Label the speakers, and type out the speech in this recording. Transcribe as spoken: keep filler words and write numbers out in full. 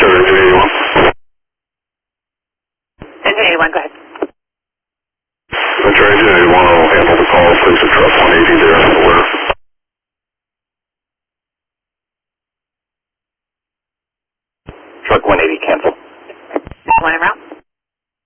Speaker 1: engine eighty-one.
Speaker 2: Engine eighty-one, go ahead.
Speaker 1: Venture engine eighty-one, I'll handle the call. Please at truck one eighty there. Where?
Speaker 2: Truck one eighty, cancel. One en route.